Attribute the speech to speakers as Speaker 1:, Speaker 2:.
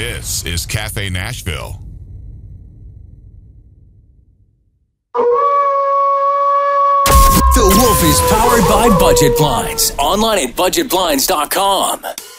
Speaker 1: This is Cafe Nashville.
Speaker 2: The Wolf is powered by Budget Blinds. Online at budgetblinds.com.